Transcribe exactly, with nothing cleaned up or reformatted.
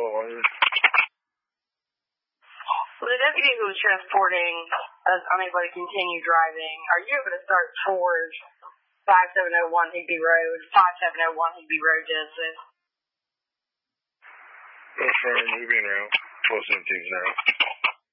one. Well, the deputy who was transporting is unable to continue driving. Are you able to start towards five seven zero one Higby Road, five seven zero one Higby Road to assist? Affirm, moving around. twelve seventeen now.